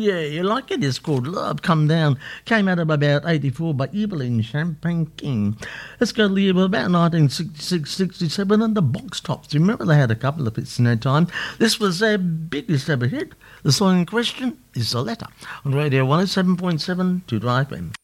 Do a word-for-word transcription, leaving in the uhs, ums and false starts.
yeah, you like it? It's called Love Come Down. Came out of about eighty-four by Evelyn Champagne King. Let's go to the year of about nineteen sixty-six sixty-seven and the Box Tops. Remember they had a couple of hits in that time. This was their biggest ever hit. The song in question is The Letter on Radio one oh seven point seven to Drive In.